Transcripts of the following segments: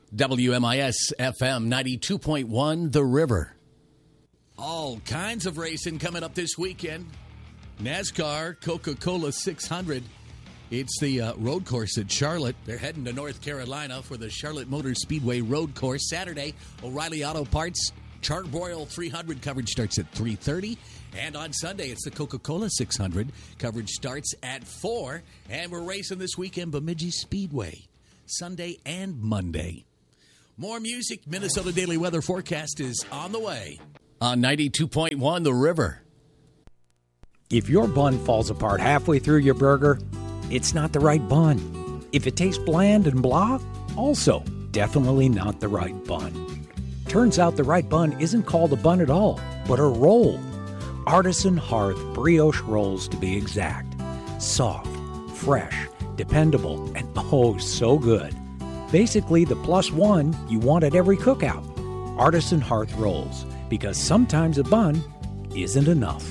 WMIS FM 92.1 The River. All kinds of racing coming up this weekend. NASCAR Coca-Cola 600. It's the road course at Charlotte. They're heading to North Carolina for the Charlotte Motor Speedway road course. Saturday, O'Reilly Auto Parts Char-Broil 300 coverage starts at 3:30. And on Sunday, it's the Coca-Cola 600. Coverage starts at 4. And we're racing this weekend Bemidji Speedway, Sunday and Monday. More music. Minnesota Daily Weather Forecast is on the way on 92.1 The River. If your bun falls apart halfway through your burger, it's not the right bun. If it tastes bland and blah, also definitely not the right bun. Turns out the right bun isn't called a bun at all, but a roll. Artisan Hearth brioche rolls, to be exact. Soft, fresh, dependable, and oh so good. Basically the plus one you want at every cookout. Artisan Hearth rolls, because sometimes a bun isn't enough.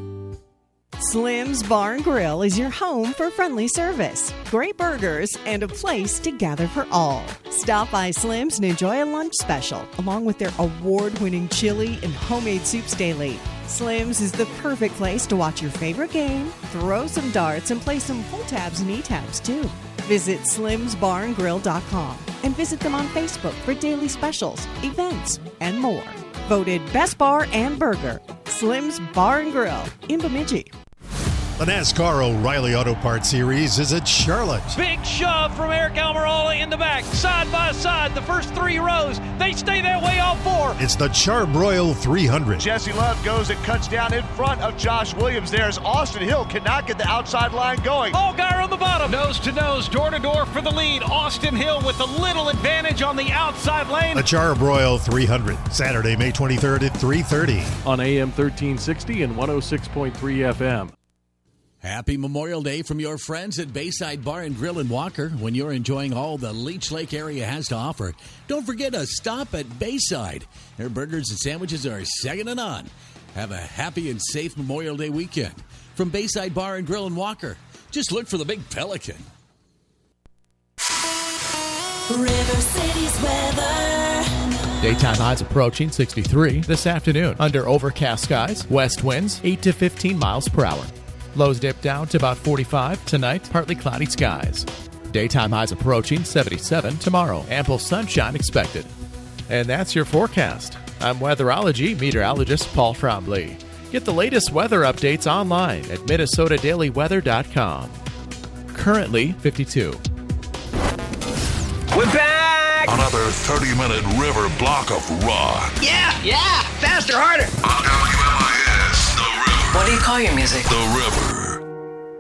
Slim's Bar and Grill is your home for friendly service, great burgers, and a place to gather for all. Stop by Slim's and enjoy a lunch special, along with their award-winning chili and homemade soups daily. Slim's is the perfect place to watch your favorite game, throw some darts, and play some pull tabs and e-tabs, too. Visit slimsbarandgrill.com and visit them on Facebook for daily specials, events, and more. Voted Best Bar and Burger, Slim's Bar and Grill in Bemidji. The NASCAR O'Reilly Auto Parts Series is at Charlotte. Big shove from Eric Almirola in the back, side by side, the first 3 rows. They stay that way all 4. It's the Char-Broil 300. Jesse Love goes and cuts down in front of Josh Williams. There's Austin Hill, cannot get the outside line going. Allgaier on the bottom. Nose to nose, door to door for the lead. Austin Hill with a little advantage on the outside lane. The Char-Broil 300, Saturday, May 23rd at 3:30. On AM 1360 and 106.3 FM. Happy Memorial Day from your friends at Bayside Bar and Grill in Walker. When you're enjoying all the Leech Lake area has to offer, don't forget to stop at Bayside. Their burgers and sandwiches are second to none. Have a happy and safe Memorial Day weekend. From Bayside Bar and Grill in Walker, just look for the Big Pelican. River City's weather. Daytime highs approaching 63 this afternoon under overcast skies. West winds 8 to 15 miles per hour. Lows dip down to about 45 tonight, partly cloudy skies. Daytime highs approaching 77 tomorrow. Ample sunshine expected. And that's your forecast. I'm weatherology meteorologist Paul Trombley. Get the latest weather updates online at minnesotadailyweather.com. Currently 52. We're back! Another 30-minute river block of rock. Yeah! Faster, harder! On WMIS, The River. What do you call your music? The River.